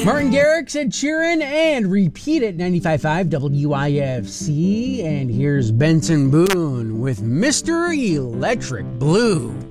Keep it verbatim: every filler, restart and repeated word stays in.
Martin Garrix said cheering and repeat it ninety-five point five W I F C. And here's Benson Boone with Mister Electric Blue.